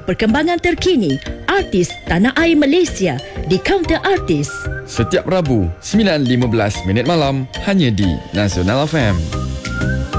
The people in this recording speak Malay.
perkembangan terkini artis tanah air Malaysia di Counter Artis. Setiap Rabu 9.15 minit malam hanya di Nasional FM.